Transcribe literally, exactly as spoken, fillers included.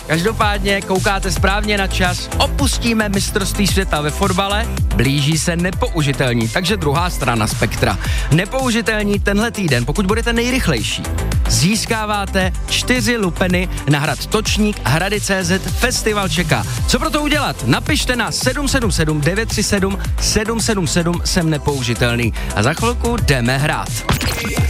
Každopádně koukáte správně na čas, opustíme mistrovství světa ve fotbale, blíží se nepoužitelní, takže druhá strana spektra. Nepoužitelní tenhle týden, pokud budete nejrychlejší, získáváte čtyři lupeny na hrad Točník, Hrady tečka cé zet, festival čeká. Co pro to udělat? Napište na sedm sedm sedm devět tři sedm sedm sedm sedm, jsem nepoužitelný. A za chvilku jdeme hrát.